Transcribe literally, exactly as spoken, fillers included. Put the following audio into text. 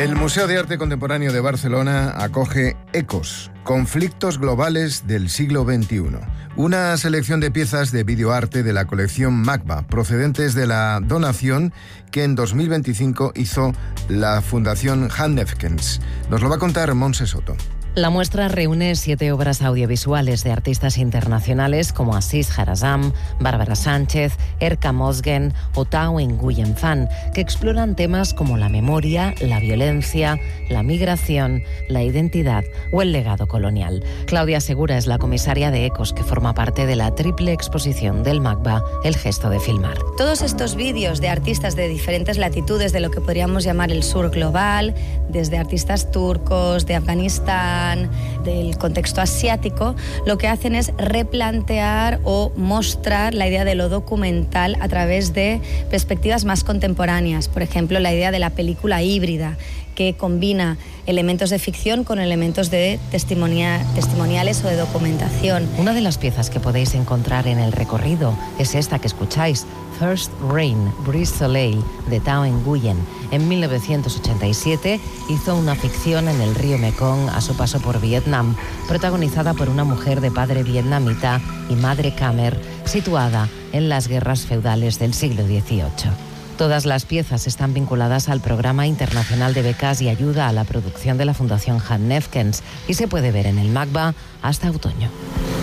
El Museo de Arte Contemporáneo de Barcelona acoge Ecos, conflictos globales del siglo veintiuno. Una selección de piezas de videoarte de la colección MACBA, procedentes de la donación que en dos mil veinticinco hizo la Fundación Han Nefkens. Nos lo va a contar Montse Soto. La muestra reúne siete obras audiovisuales de artistas internacionales como Aziz Harasam, Bárbara Sánchez, Erka Mosgen o Tao Nguyen Phan, que exploran temas como la memoria, la violencia, la migración, la identidad o el legado colonial. Claudia Segura es la comisaria de Ecos, que forma parte de la triple exposición del MACBA, El gesto de filmar. Todos estos vídeos de artistas de diferentes latitudes de lo que podríamos llamar el sur global, desde artistas turcos, de Afganistán, del contexto asiático, lo que hacen es replantear o mostrar la idea de lo documental a través de perspectivas más contemporáneas. Por ejemplo, la idea de la película híbrida, que combina elementos de ficción con elementos de testimonia, testimoniales o de documentación. Una de las piezas que podéis encontrar en el recorrido es esta que escucháis, First Rain, Brise Soleil, de Tao Nguyen. En mil novecientos ochenta y siete hizo una ficción en el río Mekong a su paso por Vietnam, protagonizada por una mujer de padre vietnamita y madre Khmer, situada en las guerras feudales del siglo dieciocho. Todas las piezas están vinculadas al Programa Internacional de Becas y Ayuda a la Producción de la Fundación Han Nefkens y se puede ver en el MACBA hasta otoño.